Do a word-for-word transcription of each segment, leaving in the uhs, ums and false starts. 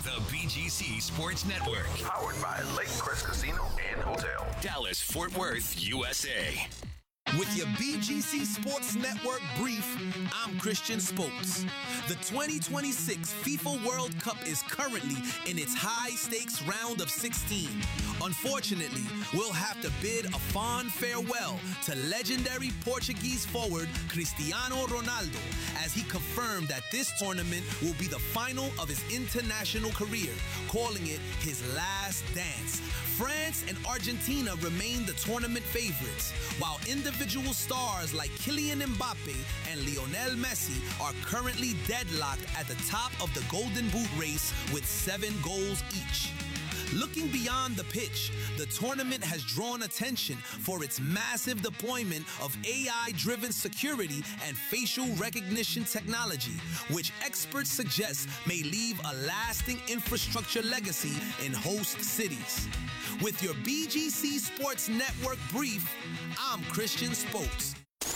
the B G C Sports Network. Powered by Lake Crest Casino and Hotel. Dallas, Fort Worth, U S A. With your B G C Sports Network brief, I'm Christian Spokes. The twenty twenty-six FIFA World Cup is currently in its high-stakes round of sixteen. Unfortunately, we'll have to bid a fond farewell to legendary Portuguese forward Cristiano Ronaldo, as he confirmed that this tournament will be the final of his international career, calling it his last dance. France and Argentina remain the tournament favorites, while individual stars like Kylian Mbappe and Lionel Messi are currently deadlocked at the top of the Golden Boot race with seven goals each. Looking beyond the pitch, the tournament has drawn attention for its massive deployment of A I-driven security and facial recognition technology, which experts suggest may leave a lasting infrastructure legacy in host cities. With your B G C Sports Network brief, I'm Christian Spokes.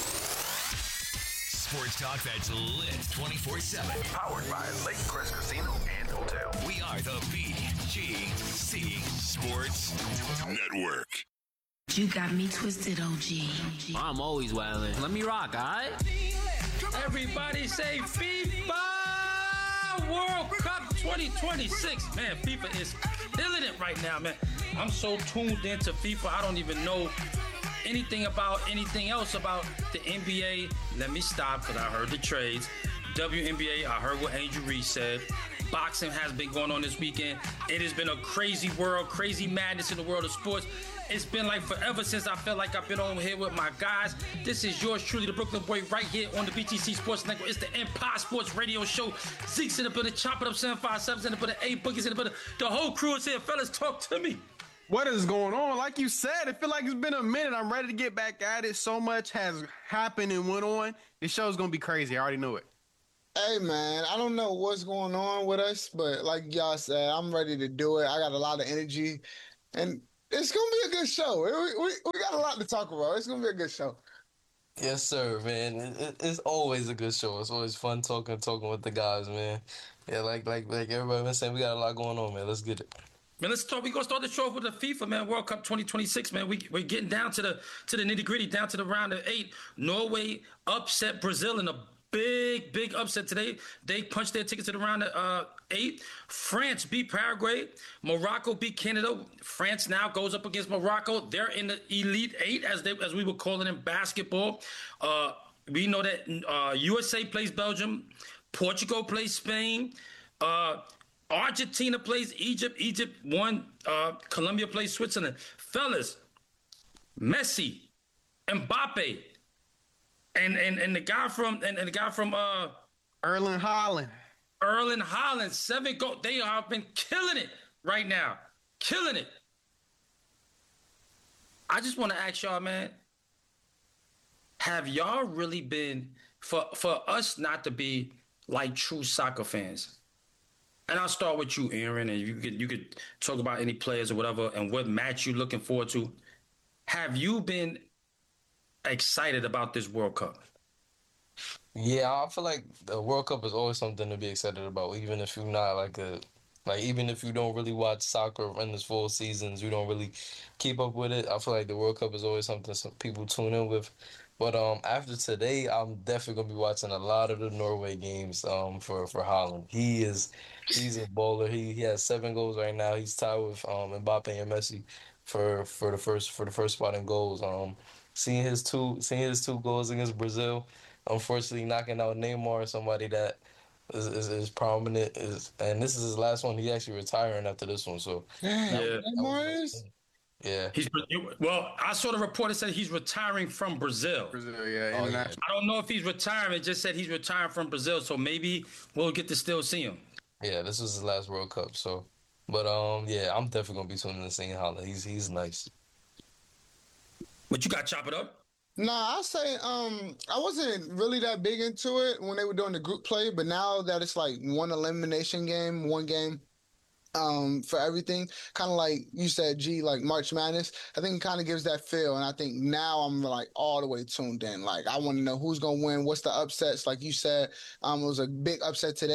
Sports talk that's lit twenty-four seven. Powered by Lake Crest Casino and Hotel. We are the B G C Sports Network. You got me twisted, O G. I'm always wildin'. Let me rock, all right? Everybody say FIFA World Cup twenty twenty-six. Man, FIFA is killing it right now, man. I'm so tuned into FIFA, I don't even know anything about anything else about the N B A. Let me stop, because I heard the trades. W N B A, I heard what Angel Reese said. Boxing has been going on this weekend. It has been a crazy world, crazy madness in the world of sports. It's been like forever since I felt like I've been on here with my guys. This is yours truly, the Brooklyn Boy, right here on the B T C Sports Network. It's the Empire Sports Radio Show. Zeke's in the building, Chop It Up seven five seven's in the building, A Boogie's in the building. The whole crew is here. Fellas, talk to me. What is going on? Like you said, it feel like it's been a minute. I'm ready to get back at it. So much has happened and went on. This show's going to be crazy. I already knew it. Hey, man, I don't know what's going on with us, but like y'all said, I'm ready to do it. I got a lot of energy, and it's going to be a good show. We, we, we got a lot to talk about. It's going to be a good show. Yes, sir, man. It, it, it's always a good show. It's always fun talking talking with the guys, man. Yeah, like like like everybody been saying, we got a lot going on, man. Let's get it. Man, let's talk. We're gonna start the show with the FIFA, man, World Cup twenty twenty-six, man. We we're getting down to the to the nitty-gritty, down to the round of eight. Norway upset Brazil in a big, big upset today. They punched their ticket to the round of uh, eight. France beat Paraguay. Morocco beat Canada. France now goes up against Morocco. They're in the Elite Eight, as they as we were calling in basketball. Uh, we know that uh, U S A plays Belgium. Portugal plays Spain. Uh, Argentina plays Egypt. Egypt won. Uh, Colombia plays Switzerland. Fellas, Messi, Mbappe, and and and the guy from and, and the guy from uh Erling Haaland. Erling Haaland, seven goals. They have been killing it right now, killing it. I just want to ask y'all, man. Have y'all really been for for us not to be like true soccer fans? And I'll start with you, Aaron, and you could you could talk about any players or whatever and what match you're looking forward to. Have you been excited about this World Cup? Yeah, I feel like the World Cup is always something to be excited about, even if you're not like a like even if you don't really watch soccer in its full seasons, you don't really keep up with it. I feel like the World Cup is always something some people tune in with. But um, after today, I'm definitely gonna be watching a lot of the Norway games um, for for Haaland. He is he's a bowler. He he has seven goals right now. He's tied with um, Mbappe and Messi for for the first for the first spot in goals. Um, seeing his two seeing his two goals against Brazil, unfortunately knocking out Neymar, somebody that is is, is prominent. Is and this is his last one. He actually retiring after this one. So yeah, Neymar is. Yeah. He's well, I saw the report that said he's retiring from Brazil. Brazil, yeah. Oh, yeah. I don't know if he's retiring. It just said he's retiring from Brazil, so maybe we'll get to still see him. Yeah, this was his last World Cup, so but um yeah, I'm definitely gonna be tuning in to seeing Haaland. He's he's nice. But you got Chop It Up? Nah, I say um I wasn't really that big into it when they were doing the group play, but now that it's like one elimination game, one game um for everything, kind of like you said, G, like March Madness, I think it kind of gives that feel, and I think now I'm like all the way tuned in. Like I want to know who's gonna win, what's the upsets, like you said. Um it was a big upset today.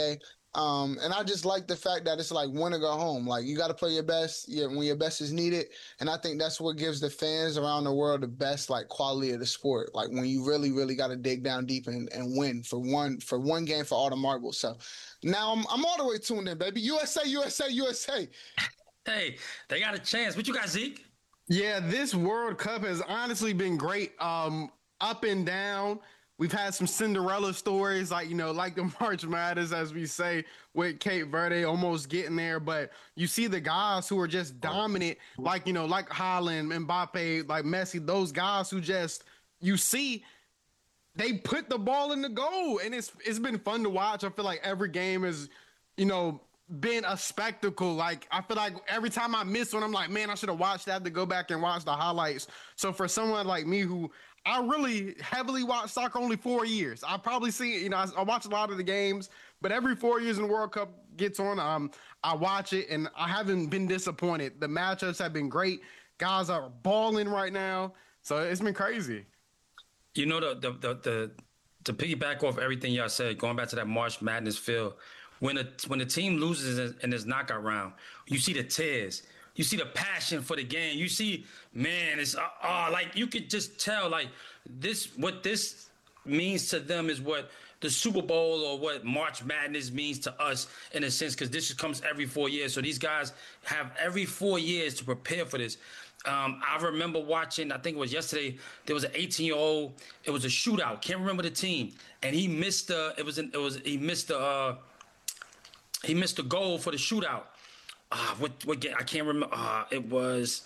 Um, and I just like the fact that it's like win or go home. Like you got to play your best yeah, when your best is needed. And I think that's what gives the fans around the world the best like quality of the sport. Like when you really, really got to dig down deep and, and win for one for one game for all the marbles. So now I'm I'm all the way tuned in, baby. U S A, U S A, U S A. Hey, they got a chance. What you got, Zeke? Yeah, this World Cup has honestly been great. Um, up and down. We've had some Cinderella stories, like, you know, like the March Madness, as we say, with Cape Verde almost getting there. But you see the guys who are just dominant, like, you know, like Haaland, Mbappe, like Messi, those guys who just, you see, they put the ball in the goal. And it's it's been fun to watch. I feel like every game is, you know, been a spectacle. Like, I feel like every time I miss one, I'm like, man, I should have watched that to go back and watch the highlights. So for someone like me who I really heavily watched soccer only four years. I probably see, you know, I, I watch a lot of the games, but every four years in the World Cup gets on, um, I watch it, and I haven't been disappointed. The matchups have been great. Guys are balling right now, so it's been crazy. You know, the the the, the to piggyback off everything y'all said, going back to that March Madness feel, when a when the team loses in this knockout round, you see the tears. You see the passion for the game. You see, man, it's uh, uh, like you could just tell, like this. What this means to them is what the Super Bowl or what March Madness means to us, in a sense, because this comes every four years. So these guys have every four years to prepare for this. Um, I remember watching. I think it was yesterday. There was an eighteen-year-old. It was a shootout. Can't remember the team, and he missed the. It was. An, it was. He missed the. Uh, he missed the goal for the shootout. Uh, what what game? I can't remember. Uh, it was.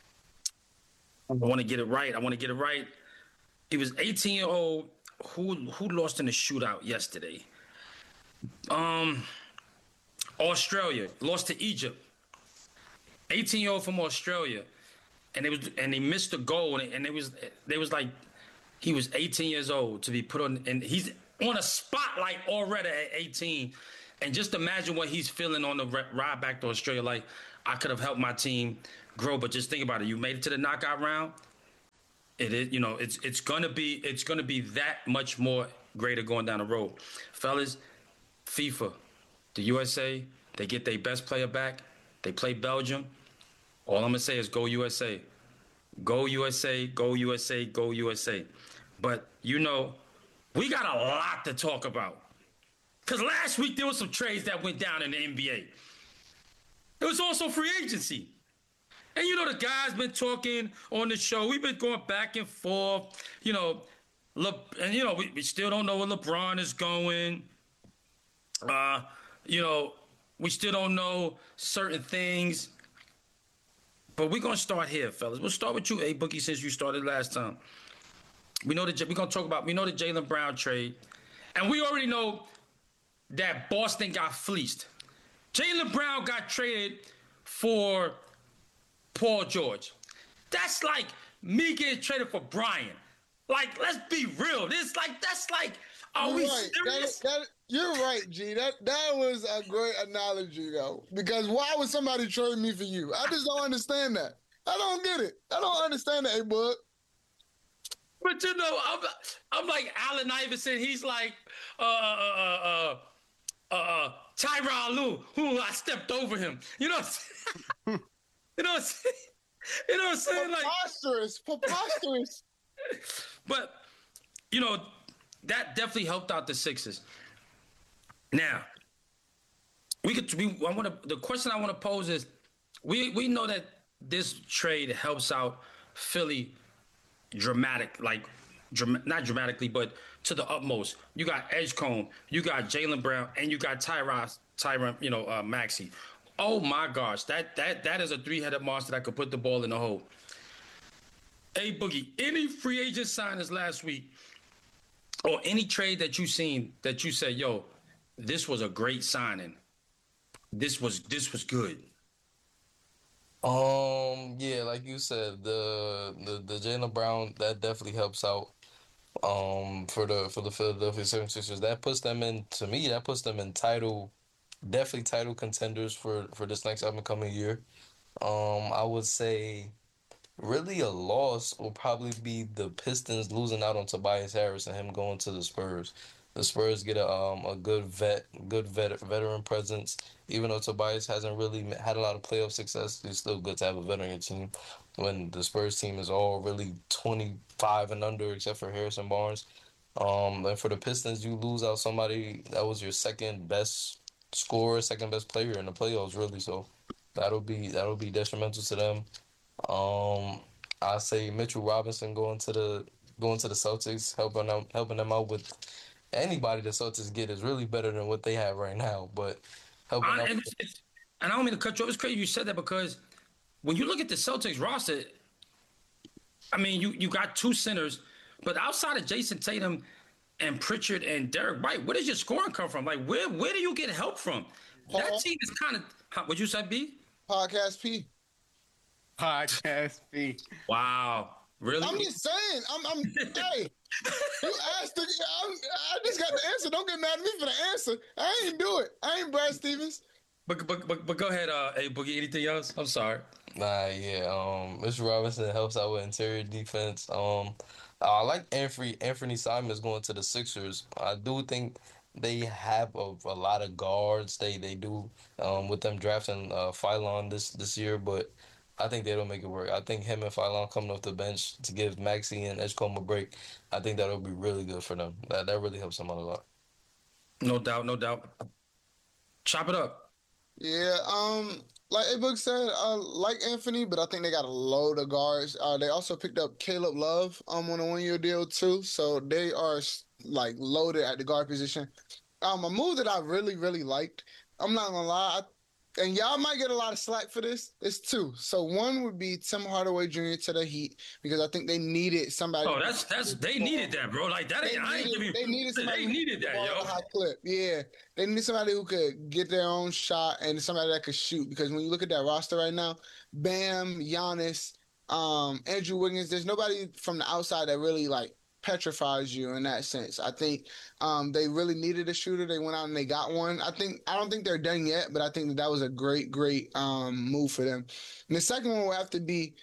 I want to get it right. I want to get it right. It was eighteen year old who who lost in the shootout yesterday. Um, Australia lost to Egypt. eighteen year old from Australia, and it was and he missed the goal, and, and it was they was like he was eighteen years old to be put on, and he's on a spotlight already at eighteen. And just imagine what he's feeling on the ride back to Australia. Like, I could have helped my team grow, but just think about it. You made it to the knockout round. It is, you know, it's it's gonna be it's gonna be that much more greater going down the road, fellas. FIFA, the U S A, they get their best player back. They play Belgium. All I'm gonna say is go U S A, go U S A, go U S A, go U S A. But you know, we got a lot to talk about. Because last week there was some trades that went down in the N B A. It was also free agency. And you know, the guys been talking on the show. We've been going back and forth. You know, Le- and you know, we, we still don't know where LeBron is going. Uh, you know, we still don't know certain things. But we're going to start here, fellas. We'll start with you, A Boogie, since you started last time. We know that we're going to talk about, we know the Jaylen Brown trade. And we already know that Boston got fleeced. Jaylen Brown got traded for Paul George. That's like me getting traded for Brian. Like, let's be real. This like that's like, are You're we right. serious? That, that, you're right, G. That that was a great analogy, though. Because why would somebody trade me for you? I just don't understand that. I don't get it. I don't understand that, A-Bud. But you know, I'm I'm like Allen Iverson. He's like uh uh uh uh uh Tyronn Lue, who I stepped over him. You know what I'm saying? You know what I'm saying? You know what I'm saying? Like Preposterous, preposterous. But you know, that definitely helped out the Sixers. Now, we could we I want to the question I want to pose is we we know that this trade helps out Philly dramatic, like dram- not dramatically, but to the utmost. You got Edgecombe, you got Jaylen Brown, and you got Tyron, Tyron, you know, uh, Maxey. Oh my gosh, that that that is a three-headed monster that could put the ball in the hole. Hey Boogie, any free agent signings last week, or any trade that you seen that you said, yo, this was a great signing. This was this was good. Um, yeah, like you said, the the, the Jaylen Brown, that definitely helps out. Um, for the for the Philadelphia seventy-sixers, that puts them in, to me, that puts them in title, definitely title contenders for for this next upcoming year. Um, I would say, really a loss will probably be the Pistons losing out on Tobias Harris and him going to the Spurs. the Spurs get a um a good vet, good vet, veteran presence. Even though Tobias hasn't really ma- had a lot of playoff success, it's still good to have a veteran team. When the Spurs team is all really twenty-five and under, except for Harrison Barnes. Um, and for the Pistons, you lose out somebody that was your second best scorer, second best player in the playoffs, really. So that'll be that'll be detrimental to them. Um, I say Mitchell Robinson going to the going to the Celtics, helping them helping them out with anybody the Celtics get is really better than what they have right now. But helping I, out, and, it's, it's, and I don't mean to cut you off. It's crazy you said that because when you look at the Celtics roster, I mean, you, you got two centers, but outside of Jason Tatum and Pritchard and Derek White, where does your scoring come from? Like, where where do you get help from? That Paul? team is kind of – what'd you say, B? Podcast P. Podcast fee. Wow. Really? I'm just saying. I'm. I'm hey, you asked. The, I'm, I just got the answer. Don't get mad at me for the answer. I ain't do it. I ain't Brad Stevens. But, but, but, but go ahead, uh, hey, Boogie, anything else? I'm sorry. nah, yeah. Um, Mitchell Robinson helps out with interior defense. Um, I like Anthony Anthony Simons going to the Sixers. I do think they have a, a lot of guards. They they do um with them drafting uh Phylon this this year, but I think they don't make it work. I think him and Phylon coming off the bench to give Maxey and Edgecombe a break, I think that'll be really good for them. That that really helps them out a lot. No doubt, no doubt. Chop it up. Yeah. Um. Like A-Book said, I like Anthony, but I think they got a load of guards. Uh, they also picked up Caleb Love um on a one-year deal too, so they are like loaded at the guard position. Um, a move that I really really liked. I'm not gonna lie. I, And y'all might get a lot of slack for this. It's two. So one would be Tim Hardaway Junior to the Heat because I think they needed somebody. Oh, that's that's they needed that, bro. Like that. They Ain't, I ain't needed, giving. they needed somebody They needed that, ball at a yo. high clip. Yeah, they needed somebody who could get their own shot and somebody that could shoot. Because when you look at that roster right now, Bam, Giannis, um, Andrew Wiggins, there's nobody from the outside that really like petrifies you in that sense. I think um, they really needed a shooter. They went out and they got one. I think I don't think they're done yet, but I think that that was a great, great um, move for them. And the second one will have to be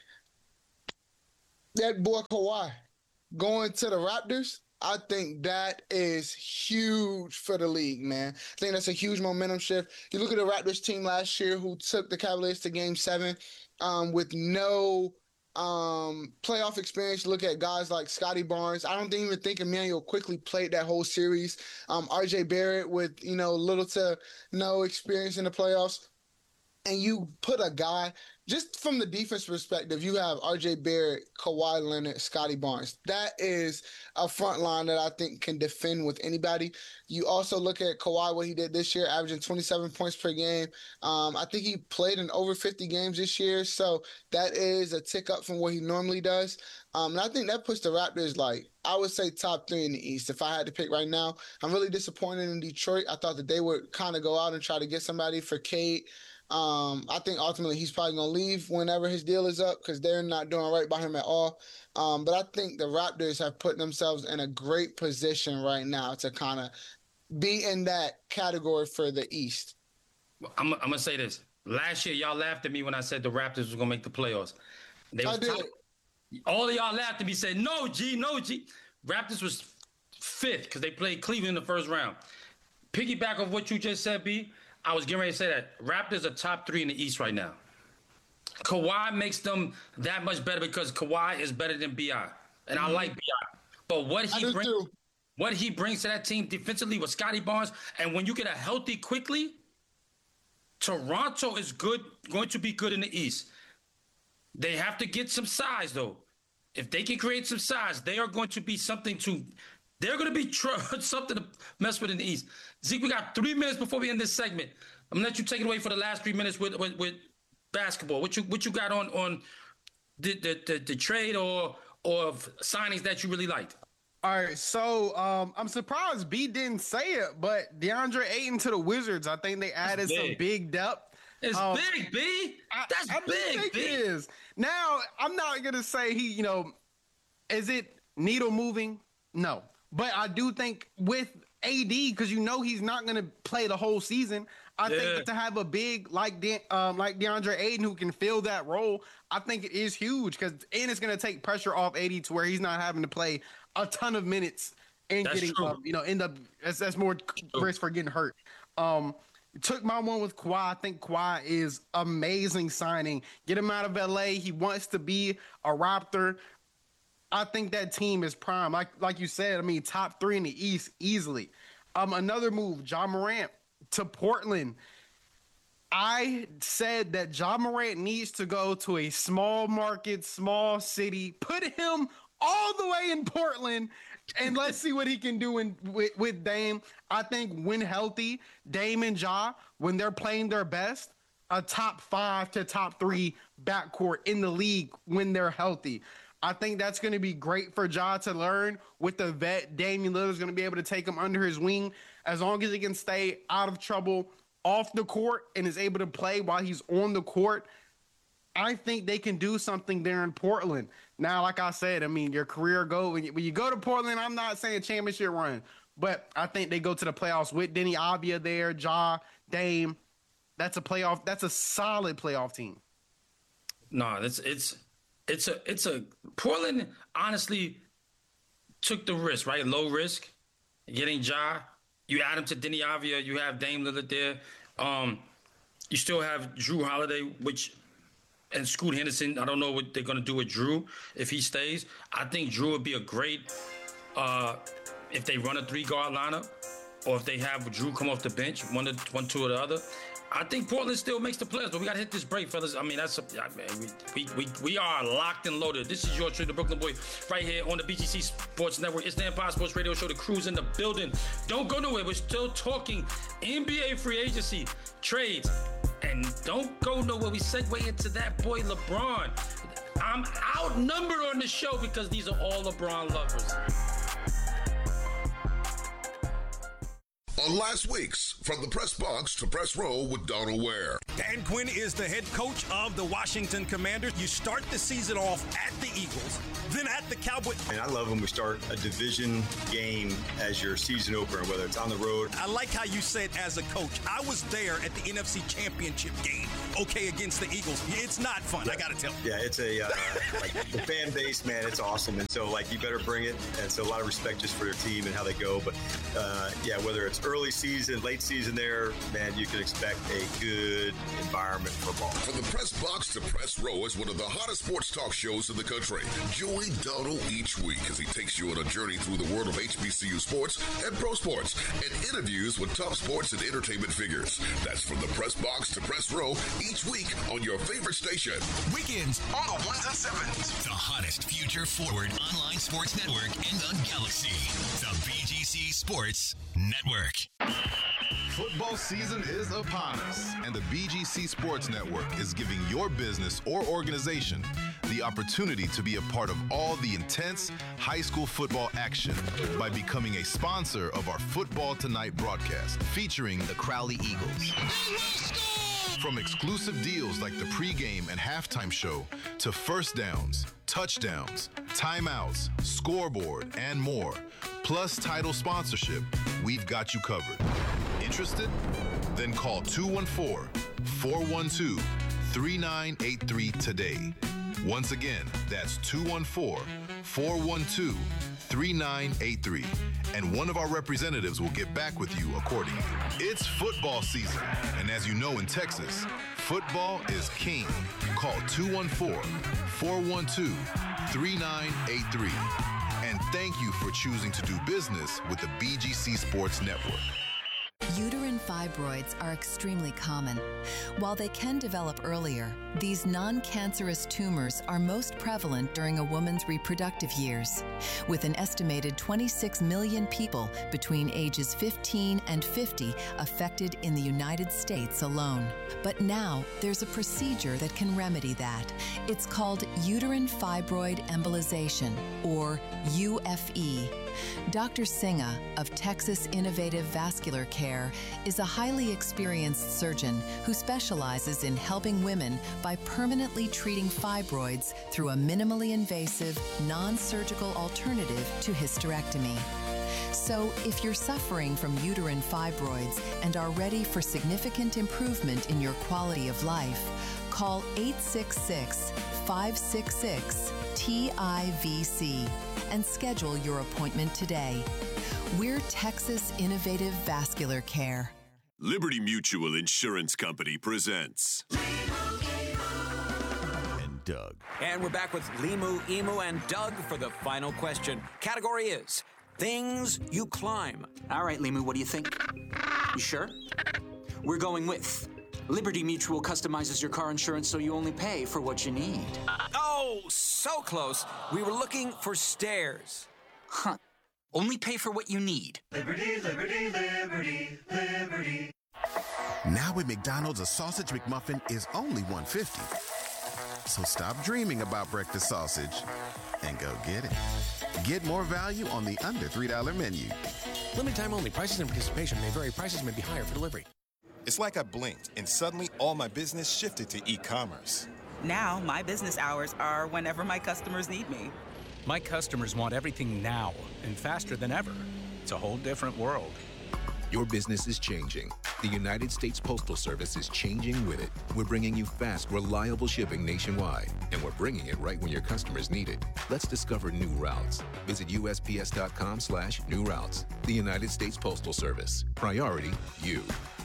that boy Kawhi going to the Raptors. I think that is huge for the league, man. I think that's a huge momentum shift. You look at the Raptors team last year who took the Cavaliers to game seven um, with no um, playoff experience. Look at guys like Scotty Barnes. I don't even think Emmanuel quickly played that whole series. Um, R J Barrett with, you know, little to no experience in the playoffs. And you put a guy, just from the defense perspective, you have R J Barrett, Kawhi Leonard, Scotty Barnes. That is a front line that I think can defend with anybody. You also look at Kawhi, what he did this year, averaging twenty-seven points per game. Um, I think he played in over fifty games this year, so that is a tick up from what he normally does. Um, and I think that puts the Raptors, like, I would say top three in the East if I had to pick right now. I'm really disappointed in Detroit. I thought that they would kind of go out and try to get somebody for Cade. Um, I think ultimately he's probably going to leave whenever his deal is up because they're not doing right by him at all. Um, but I think the Raptors have put themselves in a great position right now to kind of be in that category for the East. I'm, I'm going to say this. Last year, y'all laughed at me when I said the Raptors was going to make the playoffs. They I was did. top, all of y'all laughed at me, said, no, G, no, G. Raptors was fifth because they played Cleveland in the first round. Piggyback of what you just said, B, I was getting ready to say that. Raptors are top three in the East right now. Kawhi makes them that much better because Kawhi is better than B I. And I like B I. But what I he do brings too. what he brings to that team defensively with Scotty Barnes, and when you get a healthy quickly, Toronto is good, going to be good in the East. They have to get some size, though. If they can create some size, they are going to be something to They're going to be tr- something to mess with in the East. Zeke, we got three minutes before we end this segment. I'm going to let you take it away for the last three minutes with with, with basketball. What you what you got on on the the, the, the trade or or signings that you really liked? All right, so um, I'm surprised B didn't say it, but DeAndre Ayton to the Wizards. I think they added big. some big depth. It's Um, big, B. That's I, I just big, think B. it is. Now, I'm not gonna say he, you know, is it needle moving? No, but I do think with A D, because you know he's not gonna play the whole season. I Yeah. think to have a big like De, um, like DeAndre Ayton who can fill that role, I think it is huge because and it's gonna take pressure off A D to where he's not having to play a ton of minutes and That's getting true. uh, you know end up that's, that's more risk for getting hurt. Um, took my one with Kawhi. I think Kawhi is amazing signing. Get him out of L A. He wants to be a Raptor. I think that team is prime. Like like you said, I mean, top three in the East easily. Um, another move, Ja Morant to Portland. I said that Ja Morant needs to go to a small market, small city. Put him all the way in Portland, and let's see what he can do in, with, with Dame. I think when healthy, Dame and Ja, when they're playing their best, a top five to top three backcourt in the league when they're healthy. I think that's going to be great for Ja to learn. With the vet, Damian Lillard is going to be able to take him under his wing as long as he can stay out of trouble off the court and is able to play while he's on the court. I think they can do something there in Portland. Now, like I said, I mean, your career goal, when you, when you go to Portland, I'm not saying championship run, but I think they go to the playoffs with Denny Avdia there, Ja, Dame. That's a playoff. That's a solid playoff team. No, it's it's it's a it's a Portland honestly took the risk, right? Low risk, getting Ja. You add him to Denny Avdia. You have Dame Lillard there. Um, you still have Drew Holiday, which and Scoot Henderson. I don't know what they're gonna do with Drew if he stays. I think Drew would be a great uh, if they run a three guard lineup, or if they have Drew come off the bench, one, to, one, two, or the other. I think Portland still makes the playoffs, but we got to hit this break, fellas. I mean, that's a, I mean, we, we, we, we are locked and loaded. This is your trade, the Brooklyn Boy, right here on the B G C Sports Network. It's the Empire Sports Radio Show. The crew's in the building. Don't go nowhere. We're still talking N B A free agency, trades, and don't go nowhere. We segue into that boy LeBron. I'm outnumbered on the show because these are all LeBron lovers. On last week's From the Press Box to Press Row with Donald Ware. Dan Quinn is the head coach of the Washington Commanders. You start the season off at the Eagles, then at the Cowboys. And I love when we start a division game as your season opener, whether it's on the road. I like how you said as a coach. I was there at the N F C Championship game, okay, against the Eagles. It's not fun, yeah. I got to tell you. Yeah, it's a, uh, like, the fan base, man, it's awesome. And so, like, you better bring it. And so a lot of respect just for their team and how they go. But, uh, yeah, whether it's early season, late season there, man, you can expect a good environment for ball. From the Press Box to Press Row is one of the hottest sports talk shows in the country. Join Donald each week as he takes you on a journey through the world of H B C U sports and pro sports and interviews with top sports and entertainment figures. That's From the Press Box to Press Row each week on your favorite station. Weekends on the ones and sevens. The hottest future forward online sports network in the galaxy. The B G C Sports Network. Football season is upon us, and the B G C Sports Network is giving your business or organization the opportunity to be a part of all the intense high school football action by becoming a sponsor of our Football Tonight broadcast featuring the Crowley Eagles. From exclusive deals like the pregame and halftime show to first downs, touchdowns, timeouts, scoreboard, and more, plus title sponsorship, we've got you covered. Interested? Then call two one four, four one two, three nine eight three today. Once again, that's two one four, four one two, three nine eight three, and one of our representatives will get back with you accordingly. It's football season, and as you know in Texas, football is king. Call two one four, four one two, three nine eight three. And thank you for choosing to do business with the B G C Sports Network. Uterine fibroids are extremely common. While they can develop earlier, these non-cancerous tumors are most prevalent during a woman's reproductive years, with an estimated twenty-six million people between ages fifteen and fifty affected in the United States alone. But now, there's a procedure that can remedy that. It's called uterine fibroid embolization, or U F E. Doctor Sinha of Texas Innovative Vascular Care is a highly experienced surgeon who specializes in helping women by permanently treating fibroids through a minimally invasive, non-surgical alternative to hysterectomy. So if you're suffering from uterine fibroids and are ready for significant improvement in your quality of life, call eight six six, five six six, T I V C and schedule your appointment today. We're Texas Innovative Vascular Care. Liberty Mutual Insurance Company presents and Doug. And we're back with Limu, Emu, and Doug for the final question. Category is things you climb. All right, Limu, what do you think? You sure? We're going with Liberty Mutual customizes your car insurance so you only pay for what you need. Oh, so close. We were looking for stairs. Huh. Only pay for what you need. Liberty, liberty, liberty, liberty. Now at McDonald's, a sausage McMuffin is only one fifty. So stop dreaming about breakfast sausage and go get it. Get more value on the under three dollar menu. Limited time only. Prices and participation may vary. Prices may be higher for delivery. It's like I blinked and suddenly all my business shifted to e-commerce. Now my business hours are whenever my customers need me. My customers want everything now and faster than ever. It's a whole different world. Your business is changing. The United States Postal Service is changing with it. We're bringing you fast, reliable shipping nationwide, and we're bringing it right when your customers need it. Let's discover new routes. Visit U S P S dot com slash new routes. The United States Postal Service. Priority, you.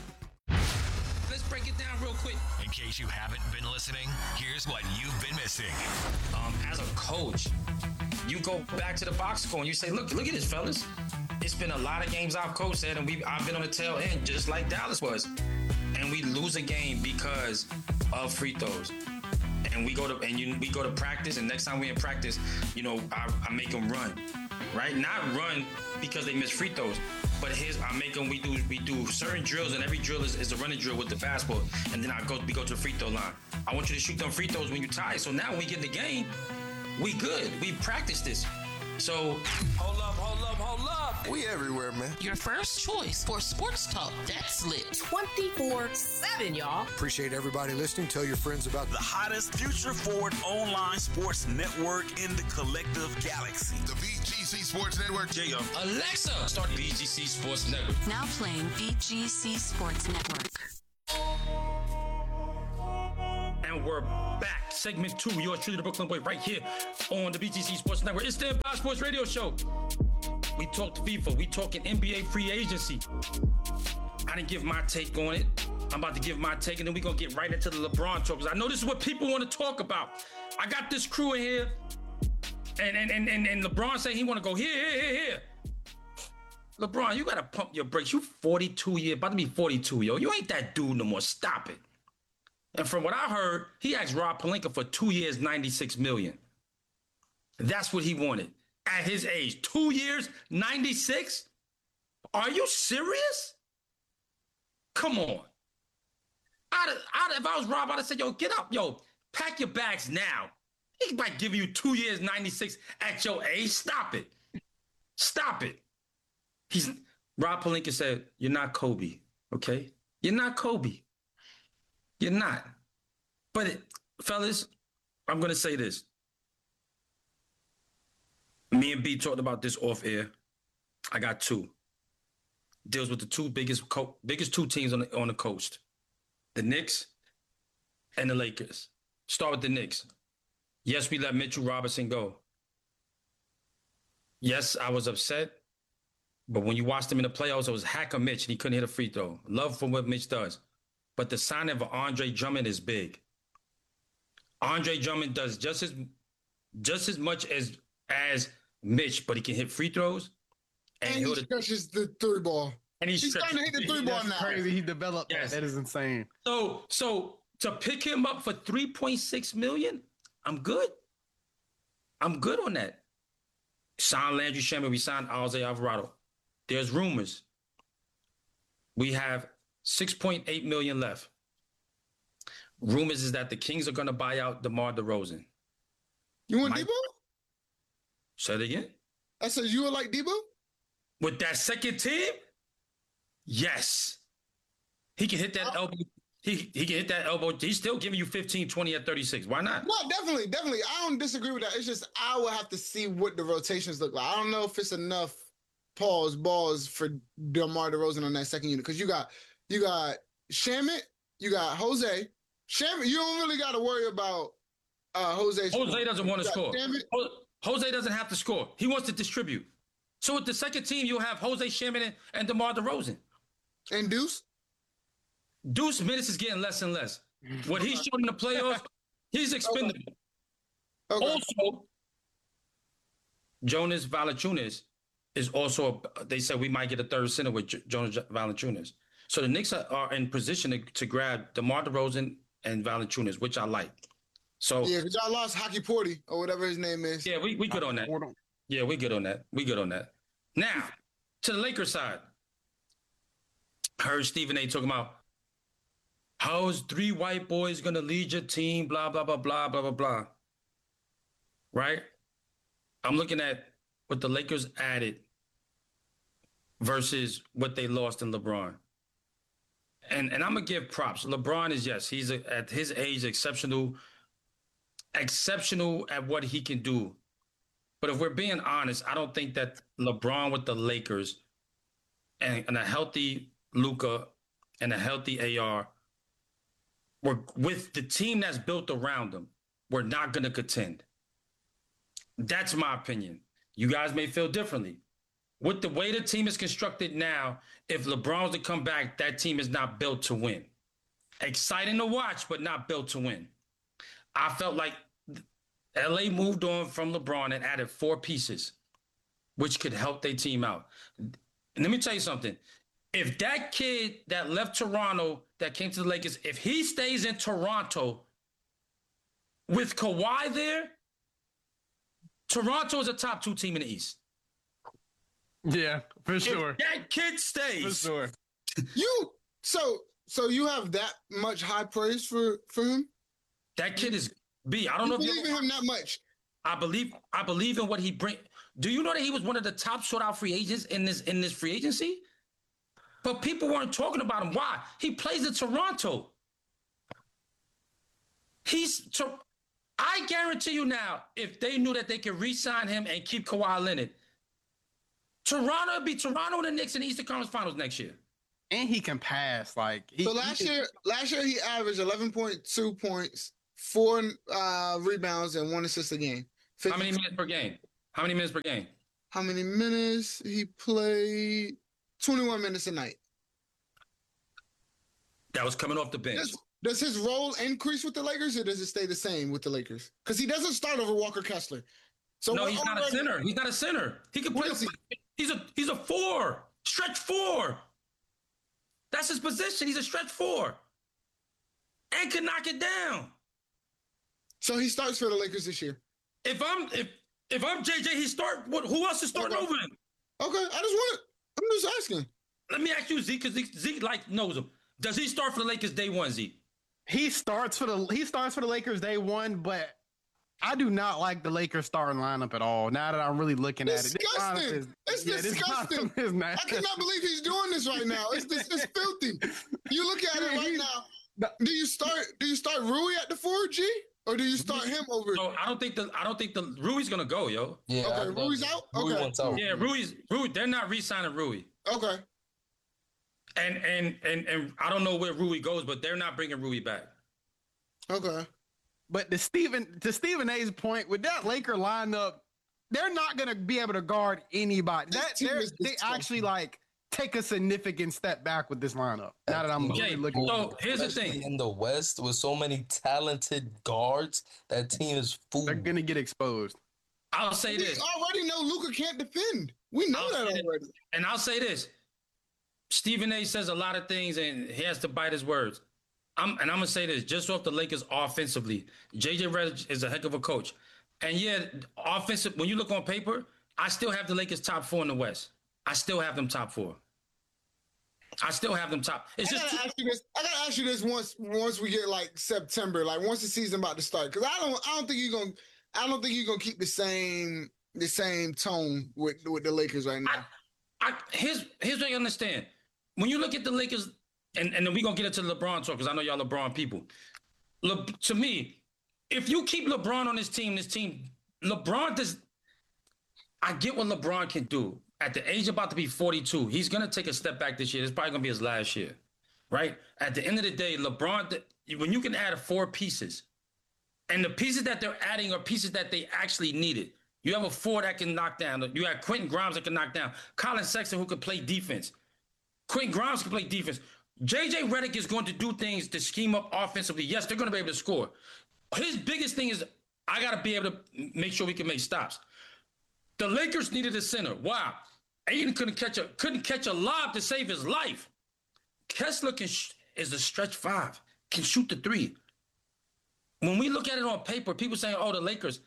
Let's break it down real quick. In case you haven't been listening, here's what you've been missing. Um, as a coach, you go back to the box score and you say, look, look at this, fellas. It's been a lot of games I've coached at, and we I've been on the tail end, just like Dallas was. And we lose a game because of free throws. And we go to and you, we go to practice, and next time we in practice, you know, I, I make them run, right? Not run because they miss free throws, but here's I make them. We do we do certain drills, and every drill is, is a running drill with the basketball, and then I go we go to the free throw line. I want you to shoot them free throws when you're tired. So now when we get in the game, we good. We practice this. So hold up, hold up, hold up. We everywhere, man. Your first choice for sports talk that's lit. twenty-four seven, y'all. Appreciate everybody listening. Tell your friends about the hottest future forward online sports network in the collective galaxy. The B G C Sports Network. There you go. Alexa, start B G C Sports Network. Now playing B G C Sports Network. And we're back. Segment two, yours truly, the Brooklyn Boy, right here on the B G C Sports Network. It's the Empire Sports Radio Show. We talked FIFA. We talking N B A free agency. I didn't give my take on it. I'm about to give my take, and then we're going to get right into the LeBron talk, because I know this is what people want to talk about. I got this crew in here, and and and and, and LeBron saying he want to go here, here, here, here. LeBron, you got to pump your brakes. You forty-two years, about to be forty-two, yo. You ain't that dude no more. Stop it. And from what I heard, he asked Rob Pelinka for two years, ninety-six million dollars. That's what he wanted at his age. Two years, ninety-six? Are you serious? Come on. I'd, I'd, if I was Rob, I'd have said, yo, get up. Yo, pack your bags now. He might give you two years, ninety-six at your age. Stop it. Stop it. He's Rob Pelinka said, you're not Kobe, okay? You're not Kobe. You're not. But, it, fellas, I'm going to say this. Me and B talked about this off air. I got two. Deals with the two biggest co- biggest two teams on the, on the coast. The Knicks and the Lakers. Start with the Knicks. Yes, we let Mitchell Robinson go. Yes, I was upset. But when you watched him in the playoffs, it was Hacker Mitch, and he couldn't hit a free throw. Love for what Mitch does. But the signing of Andre Drummond is big. Andre Drummond does just as just as much as as Mitch, but he can hit free throws. And, and he stretches the three ball. And he's, he's starting to hit the three ball now. Crazy. He developed yes. that. That is insane. So, so to pick him up for three point six million dollars, I'm good. I'm good on that. Signed Landry Shamet. We signed Jose Alvarado. There's rumors. We have six point eight million dollars left. Rumors is that the Kings are going to buy out DeMar DeRozan. You want Mike, Debo? Say it again. I said you would like Debo? With that second team? Yes. He can hit that oh. elbow. He he can hit that elbow. He's still giving you fifteen, twenty at thirty-six. Why not? No, definitely, definitely. I don't disagree with that. It's just I will have to see what the rotations look like. I don't know if it's enough pause balls for DeMar DeRozan on that second unit because you got you got Shamet, you got Jose. Shamet, you don't really got to worry about uh, Jose. Jose doesn't want to score. Shamet. Jose doesn't have to score. He wants to distribute. So with the second team, you'll have Jose Shamet and, and DeMar DeRozan. And Deuce? Deuce minutes is getting less and less. What he's showing in the playoffs, he's expendable. Okay. Okay. Also, Jonas Valanciunas is also, a, they said we might get a third center with J- Jonas Valanciunas. So the Knicks are, are in position to, to grab DeMar DeRozan and Valanciunas, which I like. So yeah, because y'all lost Hockey Porty or whatever his name is. Yeah, we, we good on that. Yeah, we good on that. We good on that. Now, to the Lakers side. I heard Stephen A. talking about how is three white boys going to lead your team, blah, blah, blah, blah, blah, blah, blah. Right? I'm looking at what the Lakers added versus what they lost in LeBron. And and I'm going to give props. LeBron is, yes, he's a, at his age exceptional, exceptional at what he can do. But if we're being honest, I don't think that LeBron with the Lakers and, and a healthy Luka and a healthy A R, we're, with the team that's built around them, we're not going to contend. That's my opinion. You guys may feel differently. With the way the team is constructed now, if LeBron's to come back, that team is not built to win. Exciting to watch, but not built to win. I felt like L A moved on from LeBron and added four pieces, which could help their team out. And let me tell you something. If that kid that left Toronto, that came to the Lakers, if he stays in Toronto with Kawhi there, Toronto is a top two team in the East. Yeah, for sure. If that kid stays. For sure. You so so you have that much high praise for for him? That kid is B. I don't you know if believe in him that much. I believe I believe in what he bring. Do you know that he was one of the top sought out free agents in this in this free agency? But people weren't talking about him. Why? He plays in Toronto. He's to, I guarantee you now, if they knew that they could re-sign him and keep Kawhi Leonard, Toronto would be Toronto and the Knicks in the Eastern Conference Finals next year. And he can pass. Like he, so last he, year, last year he averaged eleven point two points, four uh, rebounds, and one assist a game. fifty How many minutes per game? How many minutes per game? How many minutes? He played twenty-one minutes a night. That was coming off the bench. Does, does his role increase with the Lakers, or does it stay the same with the Lakers? Because he doesn't start over Walker Kessler. So no, he's not a center. He's not a center. He can play. He? He's a he's a four, stretch four. That's his position. He's a stretch four, and can knock it down. So he starts for the Lakers this year. If I'm if if I'm J J, he start. What? Who else is starting okay. over him? Okay, I just want. I'm just asking. Let me ask you, Zeke, because Zeke, Zeke like knows him. Does he start for the Lakers day one, Zeke? He starts for the he starts for the Lakers day one, but I do not like the Lakers starting lineup at all. Now that I'm really looking disgusting. at it, is, it's yeah, disgusting. Is I cannot believe he's doing this right now. It's this, it's filthy. You look at it right now. Do you start? Do you start Rui at the four G, or do you start him over? No, I don't think the I don't think the Rui's gonna go, yo. Yeah. Okay, Rui's out. Rui okay. wants out. Yeah, Rui's Rui. They're not re-signing Rui. Okay. And and and and I don't know where Rui goes, but they're not bringing Rui back. Okay. But to Stephen to Stephen A's point, with that Laker lineup, they're not gonna be able to guard anybody. That they actually like take a significant step back with this lineup. Now that I'm okay, really looking. So here's the thing: in the West, with so many talented guards, that team is fooled. They're gonna get exposed. I'll say we this: already know Luka can't defend. We know I'll that already. This, and I'll say this: Stephen A. says a lot of things, and he has to bite his words. I'm, and I'm gonna say this just off the Lakers offensively. J J Redick is a heck of a coach, and yeah, offensive. When you look on paper, I still have the Lakers top four in the West. I still have them top four. I still have them top. It's I just gotta, ask you this, I gotta ask you this once once we get like September, like once the season about to start, because I don't I don't think you're gonna I don't think you're gonna keep the same the same tone with with the Lakers right now. I, I, here's here's what you understand. When you look at the Lakers. And, and then we're going to get into LeBron talk because I know y'all LeBron people. Le, to me, if you keep LeBron on this team, this team, LeBron does – I get what LeBron can do. at the age about to be forty-two, he's going to take a step back this year. It's probably going to be his last year, right? At the end of the day, LeBron, when you can add four pieces, and the pieces that they're adding are pieces that they actually needed. You have a four that can knock down. You have Quentin Grimes that can knock down. Colin Sexton, who can play defense. Quentin Grimes can play defense. J J Redick is going to do things to scheme up offensively. Yes, they're going to be able to score. His biggest thing is, I got to be able to make sure we can make stops. The Lakers needed a center. Wow. Aiden couldn't catch a couldn't catch a lob to save his life. Kessler can sh- is a stretch five, can shoot the three. When we look at it on paper, people saying, oh, the Lakers.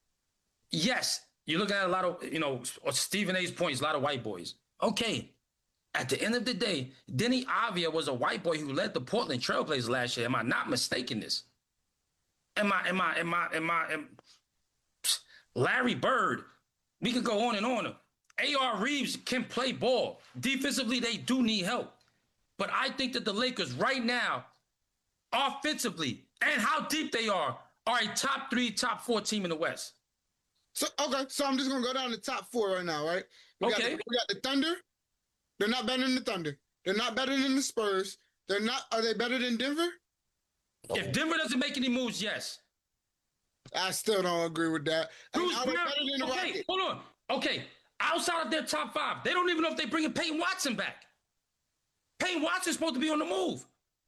Yes, you look at a lot of, you know, Stephen A's points, a lot of white boys. Okay. At the end of the day, Denny Avia was a white boy who led the Portland Trailblazers last year. Am I not mistaken this? Am I, am I, am I, am I, am, Larry Bird. We could go on and on. A R Reeves can play ball. Defensively, they do need help. But I think that the Lakers right now, offensively, and how deep they are, are a top three, top four team in the West. So okay, so I'm just gonna go down the top four right now, right? We Okay. Got the, we got the Thunder. They're not better than the Thunder. They're not better than the Spurs. They're not. Are they better than Denver? If Denver doesn't make any moves, yes. I still don't agree with that. I mean, Bruce are they Brown- better than the okay, Rockets? hold on. Okay, outside of their top five, they don't even know if they're bringing Peyton Watson back. Peyton Watson's supposed to be on the move.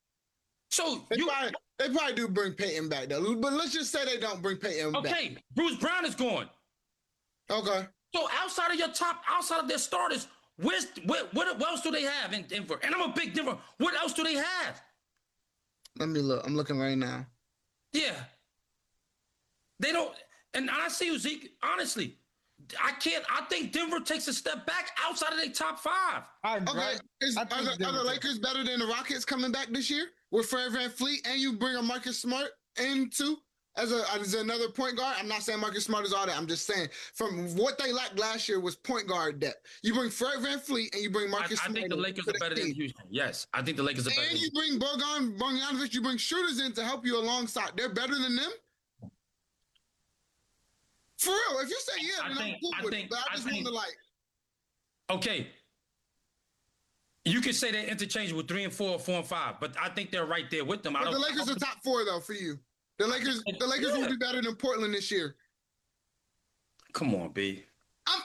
So They you probably, they probably do bring Peyton back though. But let's just say they don't bring Peyton back. okay? Bruce Brown is gone. Okay. So outside of your top, outside of their starters, where's what, what, what else do they have in Denver? And I'm a big Denver. What else do they have? Let me look. I'm looking right now. Yeah. They don't. And I see you, Zeke. Honestly, I can't. I think Denver takes a step back outside of their top five. Okay. Is, are, the, are the Lakers better than the Rockets coming back this year with Fred VanVleet, and you bring a Marcus Smart into as a as another point guard? I'm not saying Marcus Smart is all that. I'm just saying from what they lacked last year was point guard depth. You bring Fred VanVleet and you bring Marcus I, I Smart. think the Lakers to are better team. than Houston. Yes, I think the Lakers are better. And than you bring Bogan Bogdanovic, you bring shooters in to help you alongside. They're better than them. For real, if you say yeah, I then think- I'm cool I with think- it. But I I just think- want to like. Okay. You could say they're interchangeable, three and four, four and five, but I think they're right there with them. I But don't, the Lakers are top four though for you. The Lakers, the Lakers will be better than Portland this year. Come on, B.